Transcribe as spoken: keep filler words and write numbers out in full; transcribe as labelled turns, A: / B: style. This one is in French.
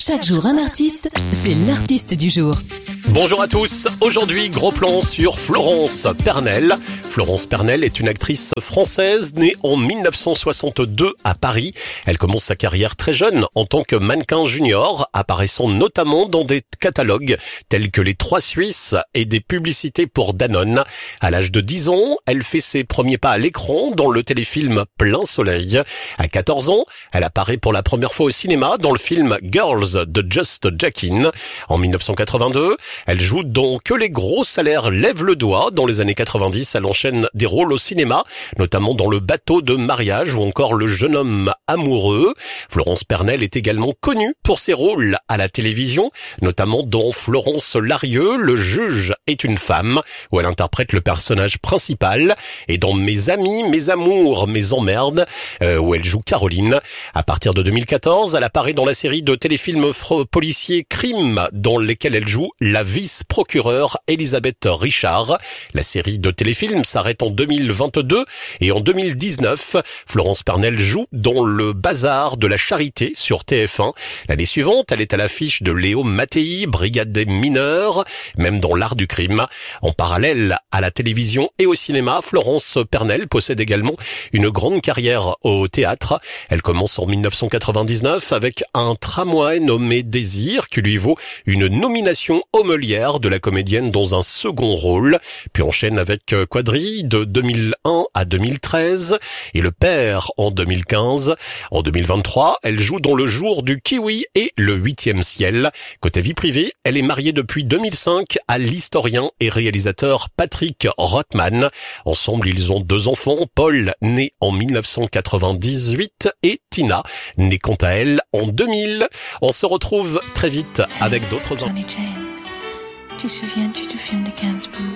A: Chaque jour un artiste, c'est l'artiste du jour.
B: Bonjour à tous, aujourd'hui gros plan sur Florence Pernel. Florence Pernel est une actrice française née en mille neuf cent soixante-deux à Paris. Elle commence sa carrière très jeune en tant que mannequin junior, apparaissant notamment dans des catalogues tels que les Trois Suisses et des publicités pour Danone. À l'âge de dix ans, elle fait ses premiers pas à l'écran dans le téléfilm Plein Soleil. À quatorze ans, elle apparaît pour la première fois au cinéma dans le film Girls de Just Jackin. En mille neuf cent quatre-vingt-deux, elle joue dans Que les gros salaires lèvent le doigt. Dans les années quatre-vingt-dix, elle enchaîne des rôles au cinéma, notamment dans Le bateau de mariage ou encore Le jeune homme amoureux. Florence Pernel est également connue pour ses rôles à la télévision, notamment dans Florence Larieux, Le juge est une femme, où elle interprète le personnage principal, et dans Mes amis, mes amours, mes emmerdes, euh, où elle joue Caroline. À partir de deux mille quatorze, elle apparaît dans la série de téléfilms policiers Crime, dans lesquels elle joue la vice-procureure Elisabeth Richard. La série de téléfilms s'arrête en deux mille vingt-deux et en deux mille dix-neuf, Florence Pernel joue dans Le bazar de la charité sur T F un. L'année suivante, elle est à l'affiche de Léo Mattei, Brigade des mineurs, même dans L'art du crime. En parallèle à la télévision et au cinéma, Florence Pernel possède également une grande carrière au théâtre. Elle commence en mille neuf cent quatre-vingt-dix-neuf avec Un tramway nommé Désir qui lui vaut une nomination au Molière de la comédienne dans un second rôle, puis enchaîne avec Quadrille de deux mille un à deux mille treize et Le père en deux mille quinze. En deux mille vingt-trois, elle joue dans Le jour du kiwi et Le huitième ciel. Côté vie privée, elle est mariée depuis deux mille cinq à l'historien et réalisateur Patrick Rothman. Ensemble, ils ont deux enfants, Paul, né en mille neuf cent quatre-vingt-dix-huit, et Tina, née quant à elle en deux mille. On se retrouve très vite avec d'autres...
C: Tony Jane, tu souviens-tu du film de Gainsbourg?